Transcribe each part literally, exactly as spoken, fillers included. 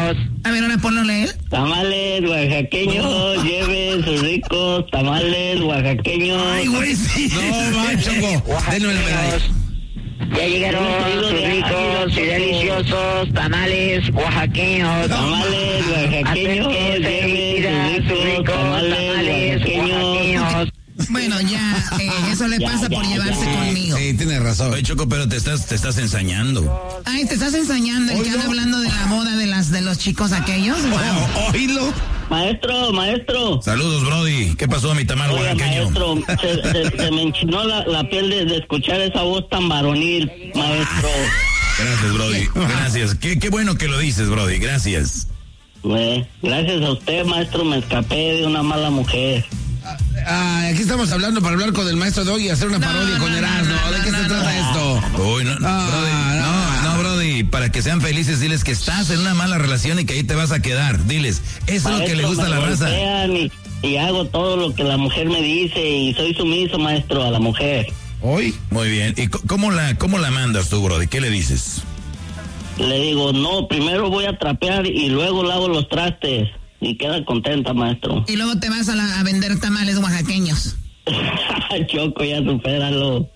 A ver, ahora ponlo a él. Tamales oaxaqueños, oh. Lleve sus ricos tamales oaxaqueños. Ay, güey, sí. No, macho, denle el medallo. Ya llegaron sus ricos y deliciosos tamales oaxaqueños. Tamales oaxaqueños, lleve sus ricos tamales oaxaqueños. Bueno, ya, eh, eso le pasa ya, por ya, llevarse ya. conmigo. Sí, tienes razón. Oye, Choco, pero te estás, te estás ensañando. Ay, te estás ensañando, el que anda hablando de la moda de las de los chicos aquellos. Wow. Oh, oílo. Maestro, maestro. Saludos, Brody. ¿Qué pasó, mi tamal Oiga, oaxaqueño? maestro, se, se, se me enchinó la, la piel de, de escuchar esa voz tan varonil, maestro. Gracias, Brody. Gracias. Qué, qué bueno que lo dices, Brody. Gracias. Güey, gracias a usted, maestro, me escapé de una mala mujer. Ah, aquí estamos hablando para hablar con el maestro Doggy y hacer una parodia no, con no, Erasmo. no, no, ¿De qué no, se no, trata no. esto? Uy, no, no, Ah, Brody, no, no, Brody, para que sean felices, diles que estás en una mala relación y que ahí te vas a quedar. Diles, eso es lo que le gusta a la raza. Y, y hago todo lo que la mujer me dice y soy sumiso, maestro, a la mujer. ¿Hoy? Muy bien. ¿Y cómo la, cómo la mandas tú, Brody? ¿Qué le dices? Le digo, no, primero voy a trapear y luego lavo los trastes. Y queda contenta, maestro. Y luego te vas a, la, a vender tamales oaxaqueños. Choco, ya supéralo.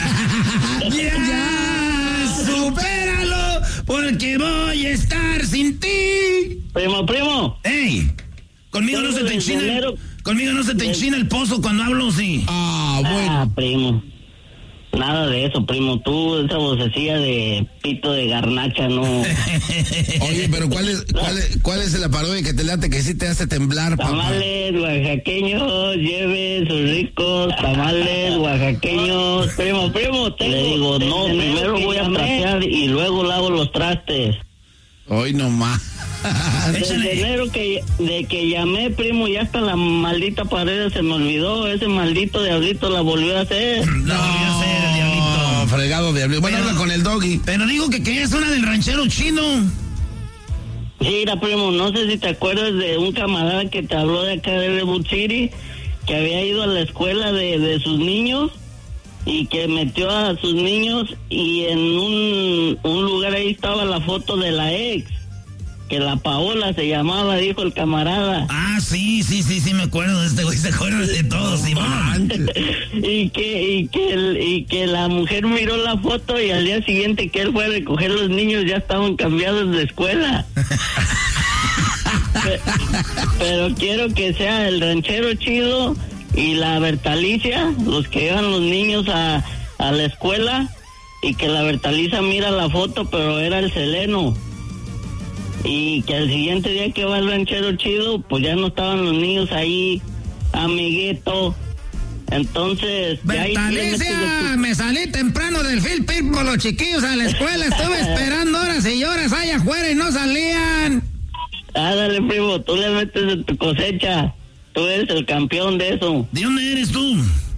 ya, ya, supéralo, porque voy a estar sin ti. Primo, primo. ¡Ey! Conmigo no se te enchina el, conmigo no se te enchina el pozo cuando hablo, sí. Ah, bueno. Ah, primo. Nada de eso, primo. Tú, esa vocecilla de pito de garnacha, no. Oye, pero ¿cuál es, cuál es, cuál es la parodia que te late que sí te hace temblar, papá? Tamales oaxaqueños, lleve sus ricos tamales oaxaqueños. Primo, primo, tengo, le digo, no, primero voy a trapear y luego lavo los trastes. Hoy nomás. Desde enero que, de que llamé, primo, ya hasta la maldita pared se me olvidó. Ese maldito diablito la volvió a hacer. La volvió a hacer el diablito. Fregado diablito. Bueno, habla con el Doggy. Pero digo que querías una del ranchero chino. Sí, mira, primo, no sé si te acuerdas de un camarada que te habló de acá de Redwood City, que había ido a la escuela de, de sus niños y que metió a sus niños y en un, un lugar ahí estaba la foto de la ex. Que la Paola se llamaba, dijo el camarada. Ah, sí, sí, sí, sí, me acuerdo de este güey, se acuerda de todo, Simón. y que, y que, el, y que la mujer miró la foto y al día siguiente que él fue a recoger los niños ya estaban cambiados de escuela. pero, pero quiero que sea el ranchero chido y la Bertalicia, los que llevan los niños a, a la escuela, y que la Bertalicia mira la foto, pero era el Seleno. Y que al siguiente día que va el ranchero chido, pues ya no estaban los niños ahí, amiguito. Entonces... Bertalicia, me salí temprano del field pit por los chiquillos a la escuela. Estuve esperando horas y horas allá afuera y no salían. Ah, dale, primo, tú le metes de tu cosecha. Tú eres el campeón de eso. ¿De dónde eres tú?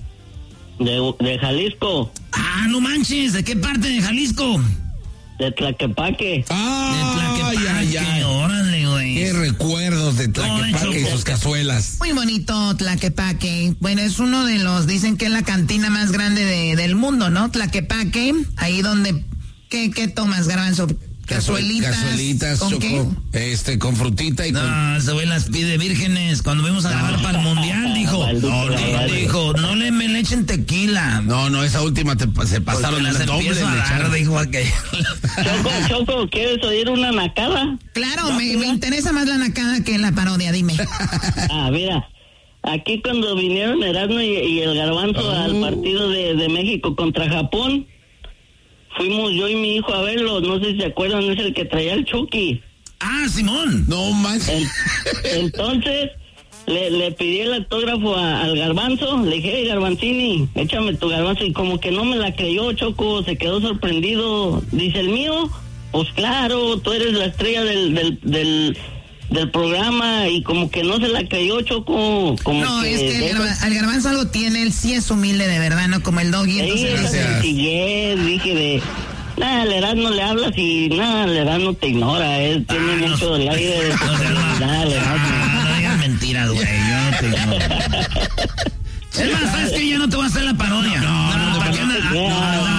De, de Jalisco. Ah, no manches, ¿de qué parte de Jalisco? De Tlaquepaque. Ah, de Tlaquepaque, ya, ya. Órale, güey. Qué recuerdos de Tlaquepaque y sus cazuelas. Muy bonito Tlaquepaque. Bueno, es uno de los, dicen que es la cantina más grande de, del mundo, ¿no? Tlaquepaque, ahí donde, ¿qué, qué tomas, Garbanzo? Cazuelitas. Cazuelitas, ¿con Choco. qué? Este, con frutita y no, con... No, ese güey las pide vírgenes. Cuando fuimos a grabar no. para el mundial, dijo, no, le, dijo, no le me le echen tequila. No, no, esa última te, se pasaron pues el doble. A dar, dijo aquel. Choco, Choco, ¿quieres oír una nacada? Claro, me, me interesa más la nacada que la parodia, dime. Ah, mira, aquí cuando vinieron Erasmo y, y el Garbanzo oh. al partido de, de México contra Japón, fuimos yo y mi hijo a verlo, no sé si se acuerdan, es el que traía el Chucky. Ah, Simón. No más. En, entonces, le, le pedí el autógrafo a, al Garbanzo, le dije, hey, Garbanzini, échame tu Garbanzo, y como que no me la creyó, Choco, se quedó sorprendido. Dice, ¿el mío? Pues claro, tú eres la estrella del, del, del, del programa, y como que no se la creyó, Choco. Como no, que es que el, garba, el Garbanzo algo tiene, él sí es humilde de verdad, no como el Doggy. Sí, esa sencillez, dije de... Nada, al Erasmo le hablas y nada, al Erasmo te ignora, él tiene ah, mucho no, del aire de no, no, no, no digas mentiras, güey, yo no te ignoro. Es más, ¿sabes qué? Ya no te voy a hacer la parodia. No, no, no, no, no, no, no,